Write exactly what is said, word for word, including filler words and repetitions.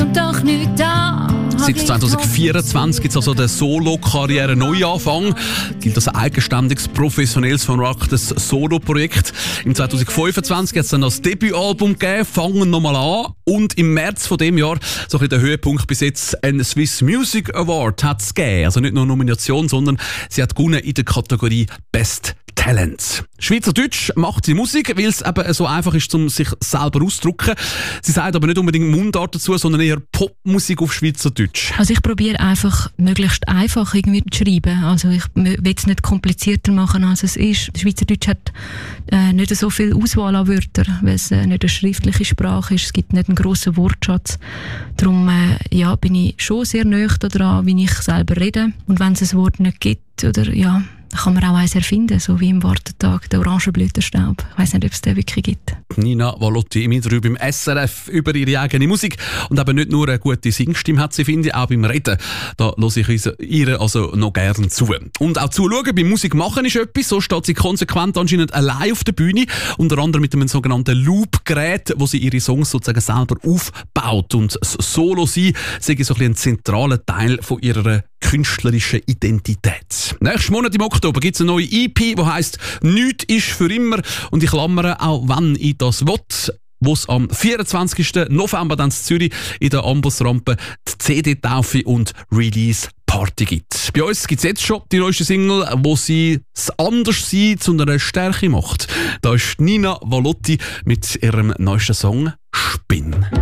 und doch nicht da. Seit zwanzig vierundzwanzig gibt es also den Solo-Karriere Neuanfang. Gilt als eigenständiges, professionelles von Rock das Solo-Projekt. Im zwanzig fünfundzwanzig hat es dann das Debütalbum gegeben, «Fangen nochmal an». Und im März von dem Jahr, so ein bisschen der Höhepunkt bis jetzt, ein Swiss Music Award hat es gegeben. Also nicht nur Nomination, sondern sie hat gewonnen in der Kategorie Best Talent. Schweizerdeutsch macht sie Musik, weil es eben so einfach ist, um sich selber auszudrücken. Sie sagt aber nicht unbedingt Mundart dazu, sondern eher Popmusik auf Schweizerdeutsch. Also ich probiere einfach möglichst einfach irgendwie zu schreiben. Also ich will es nicht komplizierter machen, als es ist. Schweizerdeutsch hat äh, nicht so viel Auswahl an Wörtern, weil es äh, nicht eine schriftliche Sprache ist. Es gibt nicht einen grossen Wortschatz. Darum äh, ja, bin ich schon sehr nahe daran, wie ich selber rede. Und wenn es ein Wort nicht gibt, oder ja, kann man auch eins erfinden, so wie im Wartetag, der Orangenblütenstaub. Ich weiss nicht, ob es den wirklich gibt. Nina Valotti im Interview beim S R F über ihre eigene Musik. Und eben nicht nur eine gute Singstimme hat sie, finde ich, auch beim Reden. Da höre ich ihr also noch gerne zu. Und auch zuschauen beim Musik machen ist etwas. So steht sie konsequent anscheinend allein auf der Bühne. Unter anderem mit einem sogenannten Loop-Gerät, wo sie ihre Songs sozusagen selber aufbaut. Und das Solo-Sein sei so ein bisschen ein zentraler Teil von ihrer künstlerischen Identität. Nächsten Monat im Oktober gibt es eine neue E P, die heisst «Nichts ist für immer». Und ich klammere, auch wenn ich das will, wo es am vierundzwanzigsten November dann in Zürich in der Ambusrampe die C D-Taufe und Release-Party gibt. Bei uns gibt es jetzt schon die neueste Single, wo sie das Anderssein zu einer Stärke macht. Da ist Nina Valotti mit ihrem neuesten Song «Spinn».